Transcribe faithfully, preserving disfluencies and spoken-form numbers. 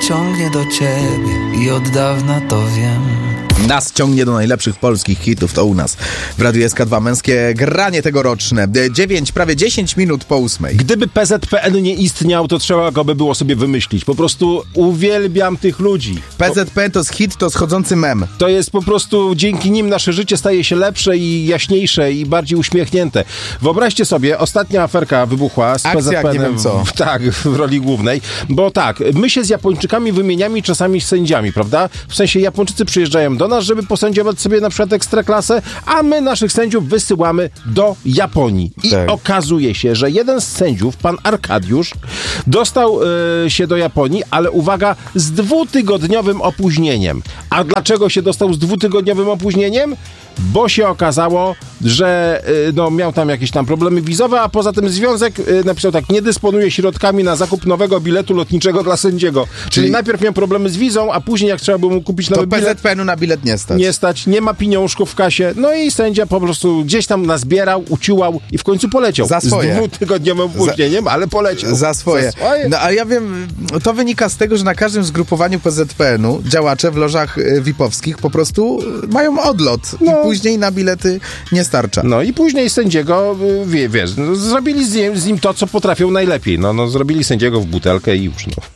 ciągnie do ciebie i od dawna to wiem. Nas ciągnie do najlepszych polskich hitów, to u nas w Radiu S K dwa męskie granie tegoroczne. dziewięć, prawie dziesięć minut po ósmej. Gdyby P Z P N nie istniał, to trzeba go by było sobie wymyślić. Po prostu uwielbiam tych ludzi. P Z P N to jest hit, to schodzący mem. To jest po prostu, dzięki nim nasze życie staje się lepsze i jaśniejsze i bardziej uśmiechnięte. Wyobraźcie sobie, ostatnia aferka wybuchła z Akcja, P Z P N. nie wiem co. W, tak, w roli głównej. Bo tak, my się z Japończykami wymieniamy czasami z sędziami, prawda? W sensie Japończycy przyjeżdżają do nas, żeby posędziować sobie na przykład ekstraklasę, a my naszych sędziów wysyłamy do Japonii. I tak. okazuje się, że jeden z sędziów, pan Arkadiusz, dostał y, się do Japonii, ale uwaga, z dwutygodniowym opóźnieniem. A dlaczego się dostał z dwutygodniowym opóźnieniem? Bo się okazało, że y, no, miał tam jakieś tam problemy wizowe, a poza tym związek y, napisał tak, nie dysponuje środkami na zakup nowego biletu lotniczego dla sędziego. Czyli, Czyli najpierw miał problemy z wizą, a później jak trzeba było mu kupić nowy to bilet... P Z P N-u na bilet nie stać. Nie stać, nie ma pieniążków w kasie. No i sędzia po prostu gdzieś tam nazbierał, uciułał i w końcu poleciał. Za swoje. Z dwutygodniowym opóźnieniem, za, ale poleciał. Za swoje. Za swoje. No a ja wiem, to wynika z tego, że na każdym zgrupowaniu P Z P N-u działacze w lożach V I P-owskich po prostu mają odlot No. i później na bilety nie starcza. No i później sędziego, wie, wiesz, no, zrobili z nim, z nim to, co potrafią najlepiej. No, no, zrobili sędziego w butelkę i już, no.